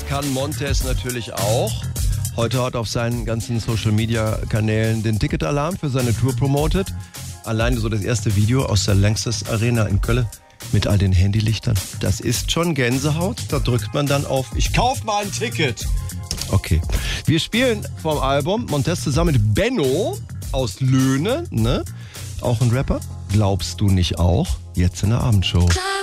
kann Montez natürlich auch. Heute hat auf seinen ganzen Social-Media-Kanälen den Ticketalarm für seine Tour promotet. Alleine so das erste Video aus der Lanxess Arena in Köln mit all den Handylichtern. Das ist schon Gänsehaut. Da drückt man dann auf, ich kauf mal ein Ticket. Okay. Wir spielen vom Album Montez zusammen mit Benno aus Löhne, ne? Auch ein Rapper. Glaubst du nicht auch? Jetzt in der Abendshow.